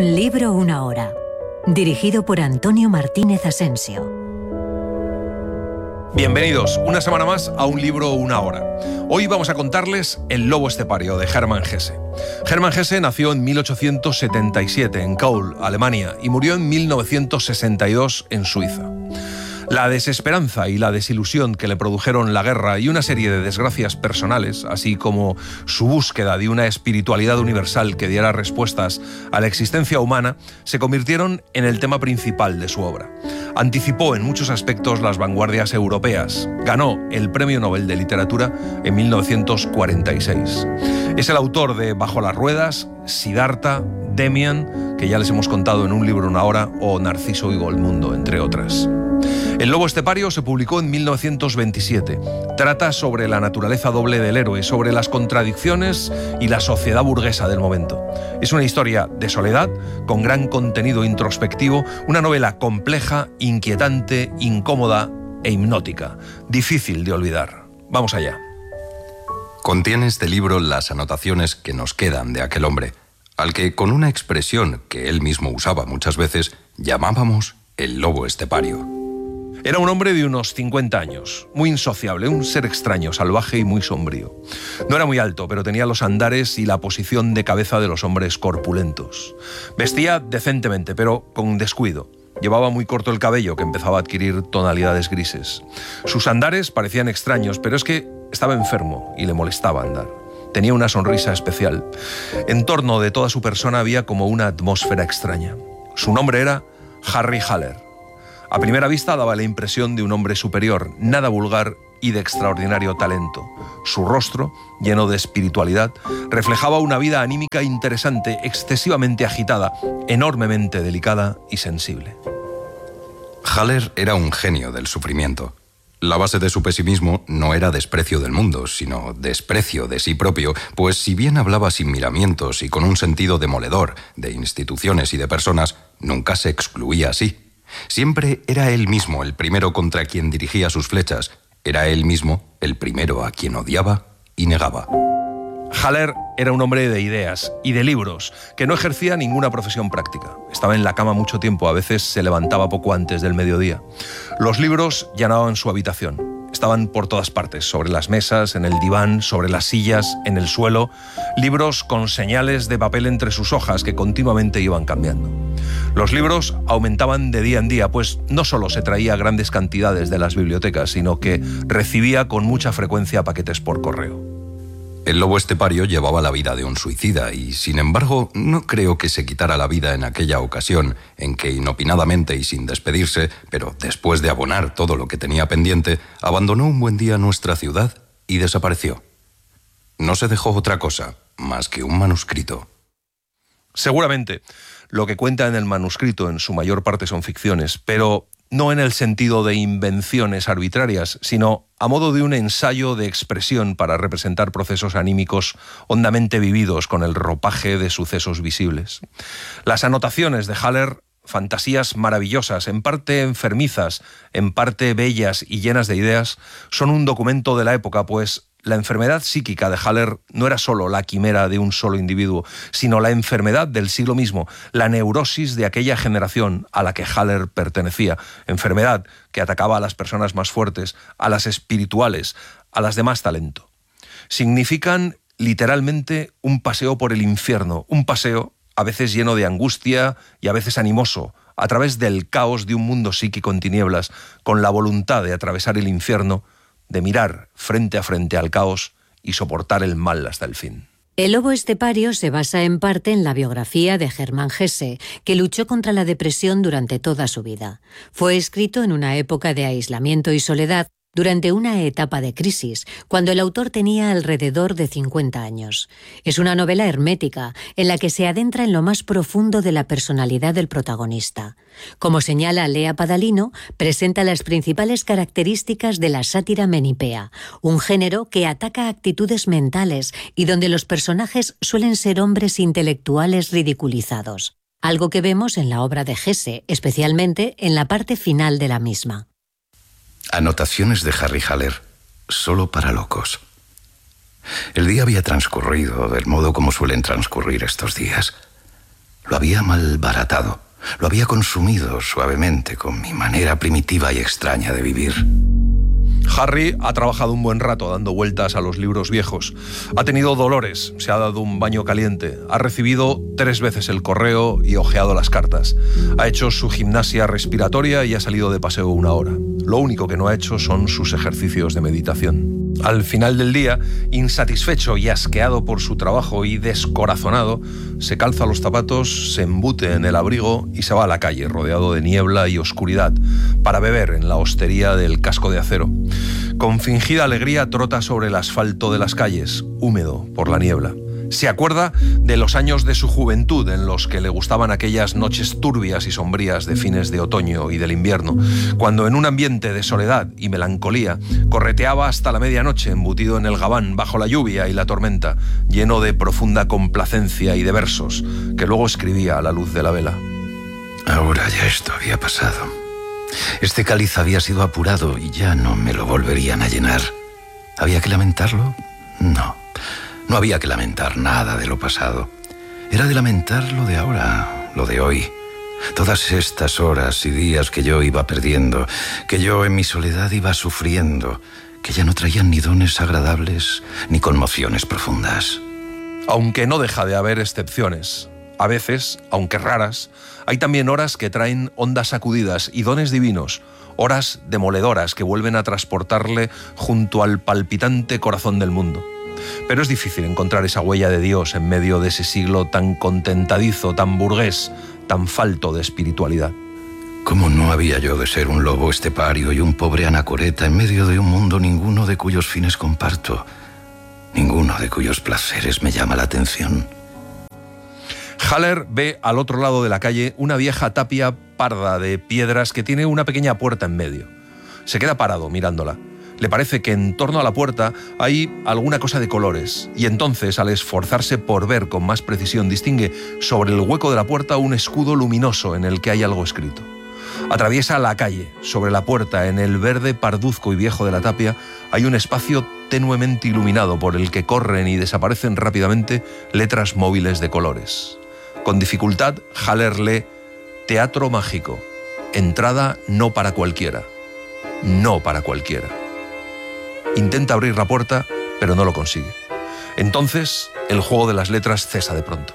Un libro, una hora. Dirigido por Antonio Martínez Asensio. Bienvenidos una semana más a Un libro, una hora. Hoy vamos a contarles El lobo estepario de Hermann Hesse. Hermann Hesse nació en 1877 en Kaul, Alemania, y murió en 1962 en Suiza. La desesperanza y la desilusión que le produjeron la guerra y una serie de desgracias personales, así como su búsqueda de una espiritualidad universal que diera respuestas a la existencia humana, se convirtieron en el tema principal de su obra. Anticipó en muchos aspectos las vanguardias europeas. Ganó el Premio Nobel de Literatura en 1946. Es el autor de Bajo las ruedas, Siddhartha, Demian, que ya les hemos contado en Un libro, una hora, o Narciso y Golmundo, entre otras. El lobo estepario se publicó en 1927. Trata sobre la naturaleza doble del héroe, sobre las contradicciones y la sociedad burguesa del momento. Es una historia de soledad, con gran contenido introspectivo, una novela compleja, inquietante, incómoda e hipnótica. Difícil de olvidar. Vamos allá. Contiene este libro las anotaciones que nos quedan de aquel hombre, al que con una expresión que él mismo usaba muchas veces, llamábamos el lobo estepario. Era un hombre de unos 50 años, muy insociable, un ser extraño, salvaje y muy sombrío. No era muy alto, pero tenía los andares y la posición de cabeza de los hombres corpulentos. Vestía decentemente, pero con descuido. Llevaba muy corto el cabello, que empezaba a adquirir tonalidades grises. Sus andares parecían extraños, pero es que estaba enfermo y le molestaba andar. Tenía una sonrisa especial. En torno de toda su persona había como una atmósfera extraña. Su nombre era Harry Haller. A primera vista daba la impresión de un hombre superior, nada vulgar y de extraordinario talento. Su rostro, lleno de espiritualidad, reflejaba una vida anímica interesante, excesivamente agitada, enormemente delicada y sensible. Haller era un genio del sufrimiento. La base de su pesimismo no era desprecio del mundo, sino desprecio de sí propio, pues si bien hablaba sin miramientos y con un sentido demoledor de instituciones y de personas, nunca se excluía así. Siempre era él mismo el primero contra quien dirigía sus flechas. Era él mismo el primero a quien odiaba y negaba. Haller era un hombre de ideas y de libros, que no ejercía ninguna profesión práctica. Estaba en la cama mucho tiempo, a veces se levantaba poco antes del mediodía. Los libros llenaban su habitación. Estaban por todas partes, sobre las mesas, en el diván, sobre las sillas, en el suelo. Libros con señales de papel entre sus hojas que continuamente iban cambiando. Los libros aumentaban de día en día, pues no solo se traía grandes cantidades de las bibliotecas, sino que recibía con mucha frecuencia paquetes por correo. El lobo estepario llevaba la vida de un suicida y, sin embargo, no creo que se quitara la vida en aquella ocasión en que, inopinadamente y sin despedirse, pero después de abonar todo lo que tenía pendiente, abandonó un buen día nuestra ciudad y desapareció. No se dejó otra cosa más que un manuscrito. Seguramente, lo que cuenta en el manuscrito en su mayor parte son ficciones, pero no en el sentido de invenciones arbitrarias, sino a modo de un ensayo de expresión para representar procesos anímicos hondamente vividos con el ropaje de sucesos visibles. Las anotaciones de Haller, fantasías maravillosas, en parte enfermizas, en parte bellas y llenas de ideas, son un documento de la época, pues la enfermedad psíquica de Haller no era solo la quimera de un solo individuo, sino la enfermedad del siglo mismo, la neurosis de aquella generación a la que Haller pertenecía, enfermedad que atacaba a las personas más fuertes, a las espirituales, a las de más talento. Significan literalmente un paseo por el infierno, un paseo a veces lleno de angustia y a veces animoso, a través del caos de un mundo psíquico en tinieblas, con la voluntad de atravesar el infierno, de mirar frente a frente al caos y soportar el mal hasta el fin. El lobo estepario se basa en parte en la biografía de Hermann Hesse, que luchó contra la depresión durante toda su vida. Fue escrito en una época de aislamiento y soledad, durante una etapa de crisis, cuando el autor tenía alrededor de 50 años. Es una novela hermética, en la que se adentra en lo más profundo de la personalidad del protagonista. Como señala Lea Padalino, presenta las principales características de la sátira menipea, un género que ataca actitudes mentales y donde los personajes suelen ser hombres intelectuales ridiculizados, algo que vemos en la obra de Hesse, especialmente en la parte final de la misma. Anotaciones de Harry Haller, solo para locos. El día había transcurrido del modo como suelen transcurrir estos días. Lo había malbaratado. Lo había consumido suavemente con mi manera primitiva y extraña de vivir. Harry ha trabajado un buen rato dando vueltas a los libros viejos. Ha tenido dolores, se ha dado un baño caliente, ha recibido 3 veces el correo y hojeado las cartas. Ha hecho su gimnasia respiratoria y ha salido de paseo 1 hora. Lo único que no ha hecho son sus ejercicios de meditación. Al final del día, insatisfecho y asqueado por su trabajo y descorazonado, se calza los zapatos, se embute en el abrigo y se va a la calle, rodeado de niebla y oscuridad, para beber en la hostería del Casco de Acero. Con fingida alegría trota sobre el asfalto de las calles, húmedo por la niebla. Se acuerda de los años de su juventud en los que le gustaban aquellas noches turbias y sombrías de fines de otoño y del invierno, cuando en un ambiente de soledad y melancolía correteaba hasta la medianoche embutido en el gabán bajo la lluvia y la tormenta, lleno de profunda complacencia y de versos que luego escribía a la luz de la vela. Ahora ya esto había pasado. Este cáliz había sido apurado y ya no me lo volverían a llenar. ¿Había que lamentarlo? No. No había que lamentar nada de lo pasado. Era de lamentar lo de ahora, lo de hoy. Todas estas horas y días que yo iba perdiendo, que yo en mi soledad iba sufriendo, que ya no traían ni dones agradables ni conmociones profundas. Aunque no deja de haber excepciones. A veces, aunque raras, hay también horas que traen hondas sacudidas y dones divinos, horas demoledoras que vuelven a transportarle junto al palpitante corazón del mundo. Pero es difícil encontrar esa huella de Dios en medio de ese siglo tan contentadizo, tan burgués, tan falto de espiritualidad. ¿Cómo no había yo de ser un lobo estepario y un pobre anacoreta en medio de un mundo ninguno de cuyos fines comparto, ninguno de cuyos placeres me llama la atención? Haller ve al otro lado de la calle una vieja tapia parda de piedras que tiene una pequeña puerta en medio. Se queda parado mirándola. Le parece que en torno a la puerta hay alguna cosa de colores, y entonces, al esforzarse por ver con más precisión, distingue sobre el hueco de la puerta un escudo luminoso en el que hay algo escrito. Atraviesa la calle. Sobre la puerta, en el verde parduzco y viejo de la tapia, hay un espacio tenuemente iluminado por el que corren y desaparecen rápidamente letras móviles de colores. Con dificultad, Haller lee: Teatro mágico. Entrada no para cualquiera. No para cualquiera. Intenta abrir la puerta, pero no lo consigue. Entonces, el juego de las letras cesa de pronto.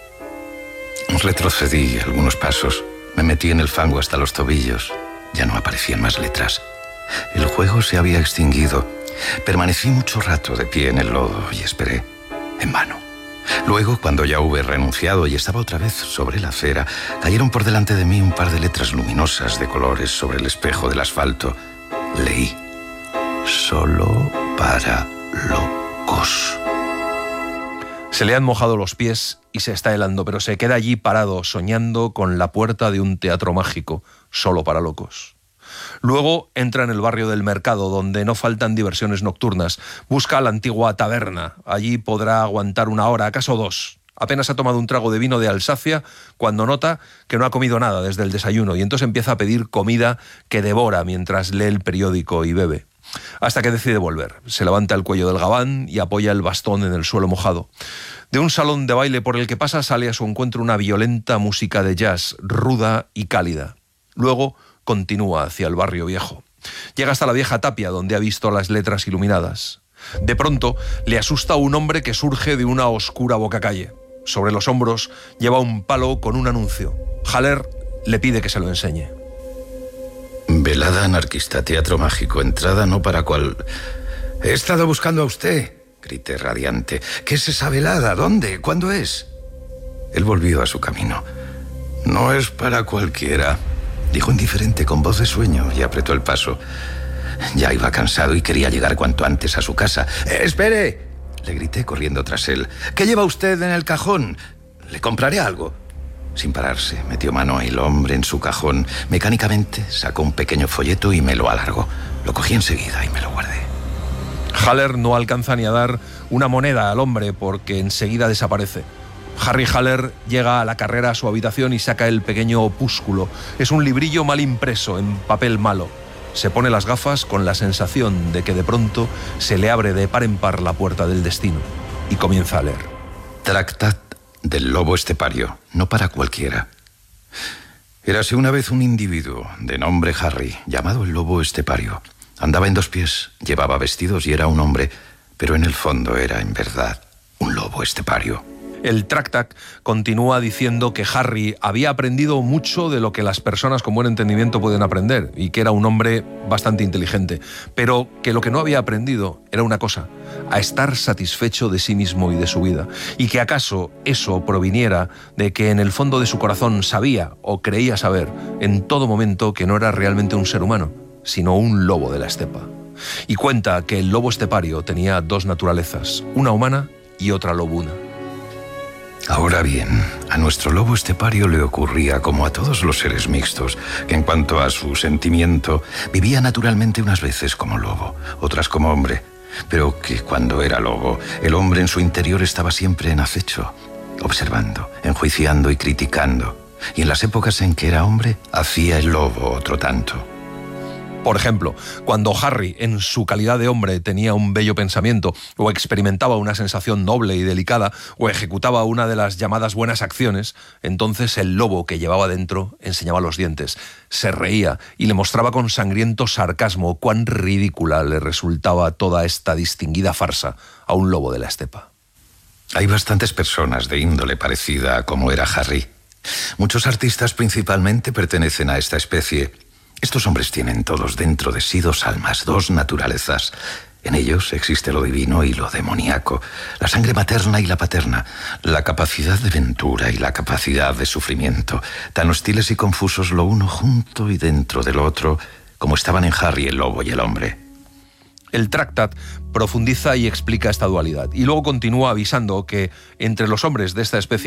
Retrocedí algunos pasos. Me metí en el fango hasta los tobillos. Ya no aparecían más letras. El juego se había extinguido. Permanecí mucho rato de pie en el lodo y esperé. En vano. Luego, cuando ya hube renunciado y estaba otra vez sobre la acera, cayeron por delante de mí un par de letras luminosas de colores sobre el espejo del asfalto. Leí: solo para locos. Se le han mojado los pies y se está helando, pero se queda allí parado, soñando con la puerta de un teatro mágico, solo para locos. Luego entra en el barrio del Mercado, donde no faltan diversiones nocturnas. Busca la antigua taberna. Allí podrá aguantar 1 hora, acaso 2. Apenas ha tomado un trago de vino de Alsacia cuando nota que no ha comido nada desde el desayuno, y entonces empieza a pedir comida que devora mientras lee el periódico y bebe. Hasta que decide volver. Se levanta el cuello del gabán y apoya el bastón en el suelo mojado. De un salón de baile por el que pasa sale a su encuentro una violenta música de jazz, ruda y cálida. Luego continúa hacia el barrio viejo. Llega hasta la vieja tapia donde ha visto las letras iluminadas. De pronto le asusta un hombre que surge de una oscura bocacalle. Sobre los hombros lleva un palo con un anuncio. Haller le pide que se lo enseñe. Velada anarquista, teatro mágico, entrada no para cual... He estado buscando a usted, grité radiante. ¿Qué es esa velada? ¿Dónde? ¿Cuándo es? Él volvió a su camino. No es para cualquiera, dijo indiferente con voz de sueño y apretó el paso. Ya iba cansado y quería llegar cuanto antes a su casa. ¡Espere!, le grité corriendo tras él. ¿Qué lleva usted en el cajón? Le compraré algo. Sin pararse, metió mano el hombre en su cajón. Mecánicamente sacó un pequeño folleto y me lo alargó. Lo cogí enseguida y me lo guardé. Haller no alcanza ni a dar una moneda al hombre porque enseguida desaparece. Harry Haller llega a la carrera a su habitación y saca el pequeño opúsculo. Es un librillo mal impreso, en papel malo. Se pone las gafas con la sensación de que de pronto se le abre de par en par la puerta del destino y comienza a leer. Tractat del lobo estepario, no para cualquiera. Érase una vez un individuo de nombre Harry, llamado el lobo estepario. Andaba en 2 pies, llevaba vestidos y era un hombre, pero en el fondo era, en verdad, un lobo estepario. El Tractac continúa diciendo que Harry había aprendido mucho de lo que las personas con buen entendimiento pueden aprender y que era un hombre bastante inteligente, pero que lo que no había aprendido era una cosa: a estar satisfecho de sí mismo y de su vida, y que acaso eso proviniera de que en el fondo de su corazón sabía o creía saber en todo momento que no era realmente un ser humano, sino un lobo de la estepa. Y cuenta que el lobo estepario tenía 2 naturalezas, una humana y otra lobuna. Ahora bien, a nuestro lobo estepario le ocurría como a todos los seres mixtos, que en cuanto a su sentimiento, vivía naturalmente unas veces como lobo, otras como hombre, pero que cuando era lobo, el hombre en su interior estaba siempre en acecho, observando, enjuiciando y criticando, y en las épocas en que era hombre, hacía el lobo otro tanto. Por ejemplo, cuando Harry, en su calidad de hombre, tenía un bello pensamiento, o experimentaba una sensación noble y delicada, o ejecutaba una de las llamadas buenas acciones, entonces el lobo que llevaba dentro enseñaba los dientes, se reía y le mostraba con sangriento sarcasmo cuán ridícula le resultaba toda esta distinguida farsa a un lobo de la estepa. Hay bastantes personas de índole parecida a como era Harry. Muchos artistas principalmente pertenecen a esta especie. Estos hombres tienen todos dentro de sí 2 almas, 2 naturalezas. En ellos existe lo divino y lo demoníaco, la sangre materna y la paterna, la capacidad de ventura y la capacidad de sufrimiento, tan hostiles y confusos lo uno junto y dentro del otro, como estaban en Harry el lobo y el hombre. El Tractat profundiza y explica esta dualidad, y luego continúa avisando que entre los hombres de esta especie